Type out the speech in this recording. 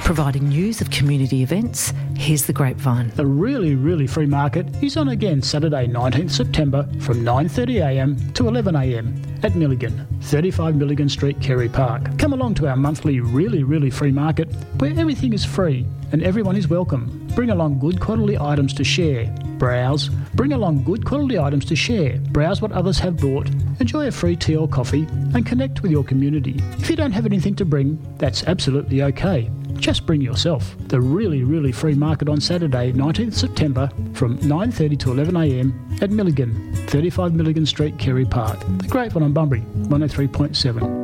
Providing news of community events, here's The Grapevine. The really free market is on again Saturday 19th September from 9:30am to 11am at Milligan, 35 Milligan Street, Kerry Park. Come along to our monthly really free market where everything is free and everyone is welcome. Bring along good quality items to share. Browse. Bring along good quality items to share. Browse what others have bought. Enjoy a free tea or coffee and connect with your community. If you don't have anything to bring, that's absolutely okay. Just bring yourself. The really free market on Saturday 19th September from 9:30 to 11am at Milligan, 35 Milligan Street, Kerry Park. The Grapevine on Bunbury, 103.7.